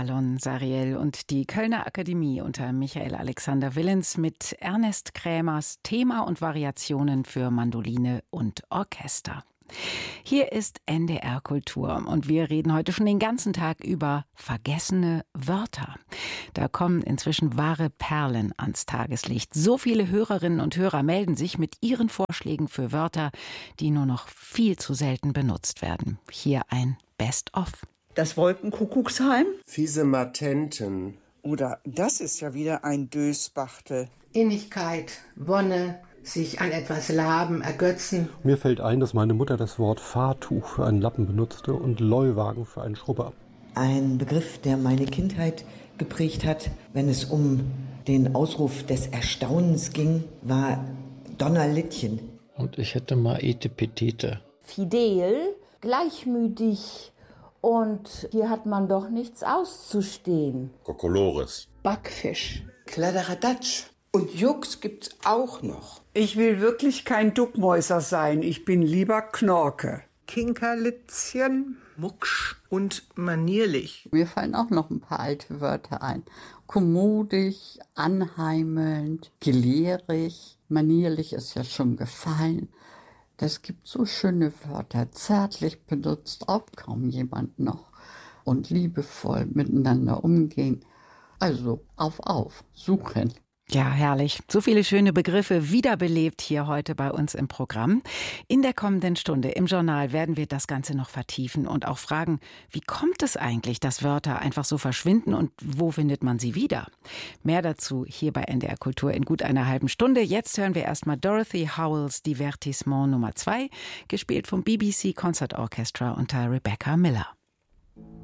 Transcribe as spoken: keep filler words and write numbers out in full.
Alon Sariel und die Kölner Akademie unter Michael Alexander Willens mit Ernest Krämers Thema und Variationen für Mandoline und Orchester. Hier ist N D R Kultur und wir reden heute schon den ganzen Tag über vergessene Wörter. Da kommen inzwischen wahre Perlen ans Tageslicht. So viele Hörerinnen und Hörer melden sich mit ihren Vorschlägen für Wörter, die nur noch viel zu selten benutzt werden. Hier ein Best-of. Das Wolkenkuckucksheim? Fiese Matenten. Oder das ist ja wieder ein Dösbachtel. Innigkeit, Wonne, sich an etwas laben, ergötzen. Mir fällt ein, dass meine Mutter das Wort Fahrtuch für einen Lappen benutzte und Leuwagen für einen Schrubber. Ein Begriff, der meine Kindheit geprägt hat, wenn es um den Ausruf des Erstaunens ging, war Donnerlittchen. Und ich hätte mal Etepetete. Fidel, gleichmütig und hier hat man doch nichts auszustehen. Kokolores. Backfisch. Kladderadatsch. Und Jux gibt's auch noch. Ich will wirklich kein Duckmäuser sein. Ich bin lieber Knorke. Kinkerlitzchen, mucksch und manierlich. Mir fallen auch noch ein paar alte Wörter ein. Kommodig, anheimelnd, gelehrig, manierlich ist ja schon gefallen. Das gibt so schöne Wörter. Zärtlich benutzt auch kaum jemand noch. Und liebevoll miteinander umgehen. Also auf, auf, suchen. Ja, herrlich. So viele schöne Begriffe wiederbelebt hier heute bei uns im Programm. In der kommenden Stunde im Journal werden wir das Ganze noch vertiefen und auch fragen, wie kommt es eigentlich, dass Wörter einfach so verschwinden und wo findet man sie wieder? Mehr dazu hier bei N D R Kultur in gut einer halben Stunde. Jetzt hören wir erstmal Dorothy Howells Divertissement Nummer zwei, gespielt vom B B C Concert Orchestra unter Rebecca Miller.